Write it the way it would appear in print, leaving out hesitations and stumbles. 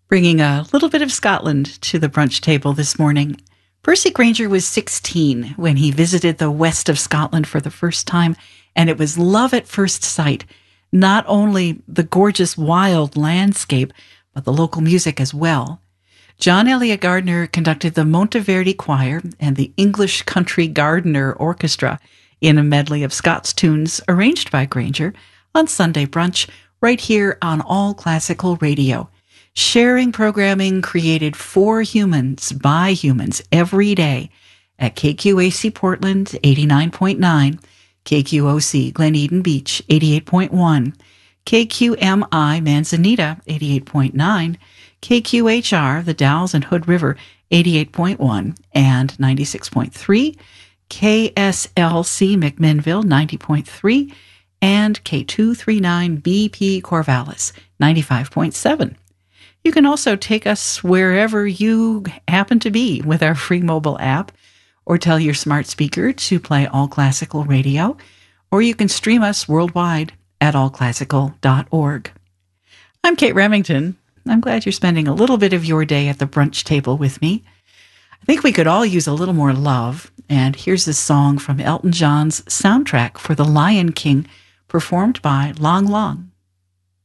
Bringing a little bit of Scotland to the brunch table this morning. Percy Grainger was 16 when he visited the west of Scotland for the first time, and it was love at first sight. Not only the gorgeous wild landscape, but the local music as well. John Eliot Gardiner conducted the Monteverdi Choir and the English Country Gardener Orchestra in a medley of Scots tunes arranged by Grainger on Sunday brunch right here on All Classical Radio. Sharing programming created for humans, by humans, every day at KQAC Portland 89.9, KQOC Glen Eden Beach 88.1, KQMI Manzanita 88.9, KQHR The Dalles and Hood River 88.1 and 96.3, KSLC McMinnville 90.3, and K239 BP Corvallis 95.7. You can also take us wherever you happen to be with our free mobile app, or tell your smart speaker to play All Classical Radio, or you can stream us worldwide at allclassical.org. I'm Kate Remington. I'm glad you're spending a little bit of your day at the brunch table with me. I think we could all use a little more love, and here's this song from Elton John's soundtrack for The Lion King, performed by Lang Lang.